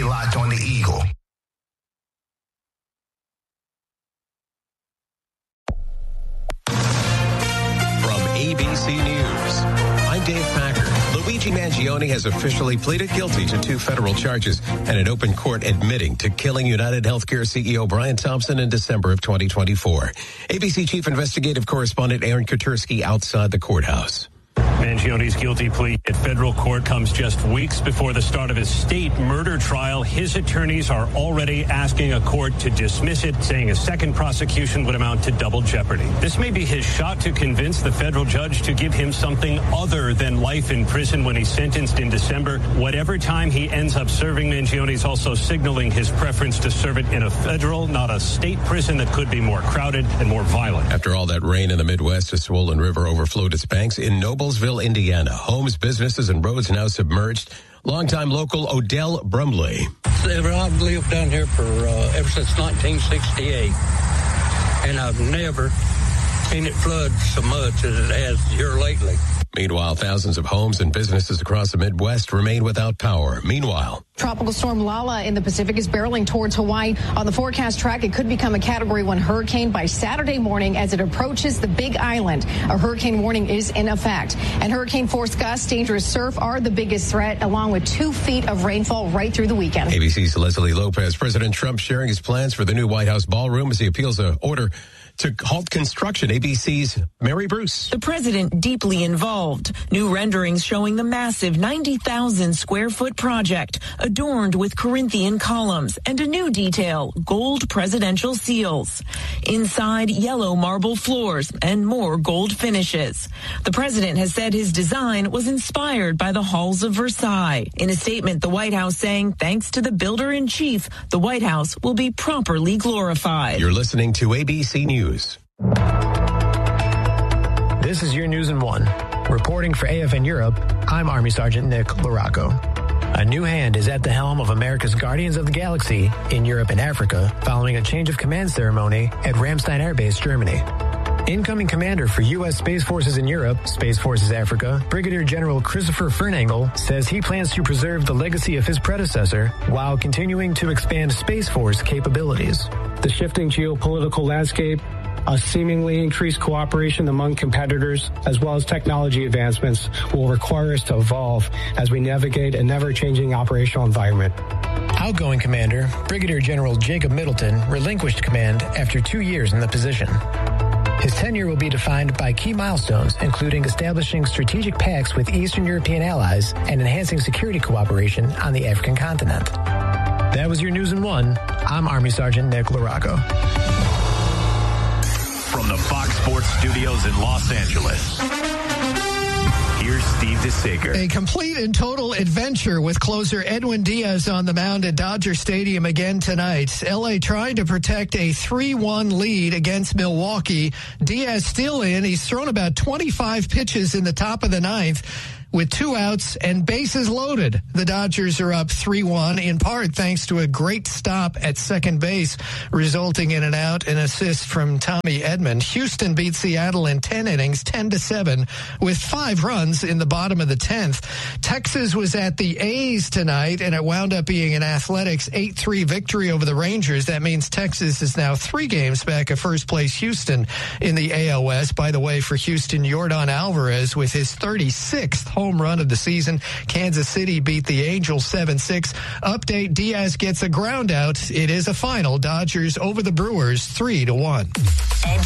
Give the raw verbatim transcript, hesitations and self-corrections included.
locked on the Eagle. From A B C News, I'm Dave Packer. Luigi Mangione has officially pleaded guilty to two federal charges and an open court admitting to killing United Healthcare C E O Brian Thompson in December of twenty twenty-four. A B C Chief Investigative Correspondent Aaron Katersky outside the courthouse. Mangione's guilty plea at federal court comes just weeks before the start of his state murder trial. His attorneys are already asking a court to dismiss it, saying a second prosecution would amount to double jeopardy. This may be his shot to convince the federal judge to give him something other than life in prison when he's sentenced in December. Whatever time he ends up serving, Mangione's also signaling his preference to serve it in a federal, not a state prison that could be more crowded and more violent. After all that rain in the Midwest, a swollen river overflowed its banks in Noblesville, Indiana. Homes, businesses, and roads now submerged. Longtime local Odell Brumley. I've lived down here for uh, ever since nineteen sixty-eight, and I've never seen it flood so much as it has here lately. Meanwhile, thousands of homes and businesses across the Midwest remain without power. Meanwhile, Tropical storm Lala in the Pacific is barreling towards Hawaii. On the forecast track, it could become a Category one hurricane by Saturday morning as it approaches the Big Island. A hurricane warning is in effect. And hurricane force gusts, dangerous surf are the biggest threat, along with two feet of rainfall right through the weekend. A B C's Leslie Lopez. President Trump sharing his plans for the new White House ballroom as he appeals an order to halt construction. A B C's Mary Bruce. The president deeply involved. New renderings showing the massive ninety thousand square foot project adorned with Corinthian columns and a new detail, gold presidential seals. Inside, yellow marble floors and more gold finishes. The president has said his design was inspired by the halls of Versailles. In a statement, the White House saying, thanks to the builder-in-chief, the White House will be properly glorified. You're listening to A B C News. This is your news in one. Reporting for A F N Europe, I'm Army Sergeant Nick Laraco. A new hand is at the helm of America's Guardians of the Galaxy in Europe and Africa following a change of command ceremony at Ramstein Air Base, Germany. Incoming commander for U S Space Forces in Europe, Space Forces Africa, Brigadier General Christopher Fernangle says he plans to preserve the legacy of his predecessor while continuing to expand Space Force capabilities. The shifting geopolitical landscape, a seemingly increased cooperation among competitors, as well as technology advancements will require us to evolve as we navigate a never-changing operational environment. Outgoing commander, Brigadier General Jacob Middleton, relinquished command after two years in the position. His tenure will be defined by key milestones, including establishing strategic pacts with Eastern European allies and enhancing security cooperation on the African continent. That was your news in one. I'm Army Sergeant Nick Laraco. From the Fox Sports Studios in Los Angeles, here's Steve DeSager. A complete and total adventure with closer Edwin Diaz on the mound at Dodger Stadium again tonight. L A trying to protect a three one lead against Milwaukee. Diaz still in. He's thrown about twenty-five pitches in the top of the ninth. With two outs and bases loaded, the Dodgers are up three one, in part thanks to a great stop at second base, resulting in an out and assist from Tommy Edman. Houston beat Seattle in ten innings, ten to seven, with five runs in the bottom of the tenth. Texas was at the A's tonight, and it wound up being an Athletics eight three victory over the Rangers. That means Texas is now three games back of first place Houston in the A L West. By the way, for Houston, Yordan Alvarez with his thirty-sixth home run of the season. Kansas City beat the Angels seven six. Update, Diaz gets a ground out. It is a final. Dodgers over the Brewers three to one.